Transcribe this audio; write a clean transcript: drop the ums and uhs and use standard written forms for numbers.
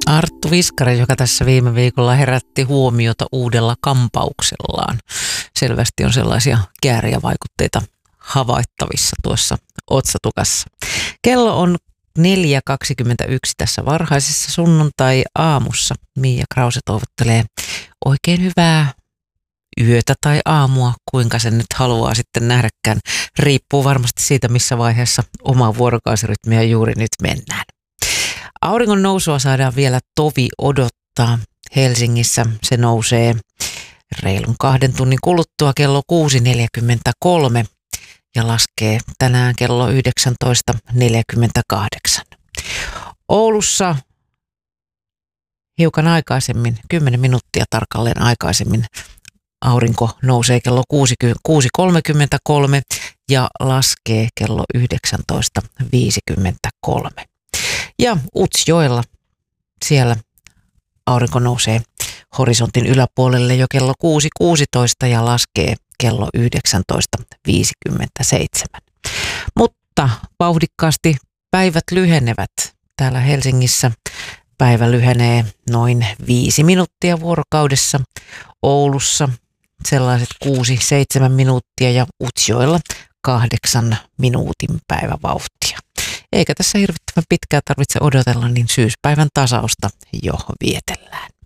Arttu Viskari, joka tässä viime viikolla herätti huomiota uudella kampauksellaan. Selvästi on sellaisia kääriä vaikutteita havaittavissa tuossa otsatukassa. Kello on 4.21 tässä varhaisessa sunnuntai-aamussa. Miia Krause toivottelee oikein hyvää yötä tai aamua, kuinka sen nyt haluaa sitten nähdäkään. Riippuu varmasti siitä, missä vaiheessa omaa vuorokausirytmiä juuri nyt mennään. Auringon nousua saadaan vielä tovi odottaa. Helsingissä se nousee reilun 2 tunnin kuluttua kello 6.43 ja laskee tänään kello 19.48. Oulussa hiukan aikaisemmin, 10 minuuttia tarkalleen aikaisemmin, aurinko nousee kello 6.33 ja laskee kello 19.53. Ja Utsjoella siellä aurinko nousee horisontin yläpuolelle jo kello 6.16 ja laskee kello 19.57. Mutta vauhdikkaasti päivät lyhenevät. Täällä Helsingissä päivä lyhenee noin 5 minuuttia vuorokaudessa. Oulussa sellaiset 6-7 minuuttia ja Utsjoella 8 minuutin päivävauhtia. Eikä tässä hirvittävän pitkään tarvitse odotella, niin syyspäivän tasausta jo vietellään.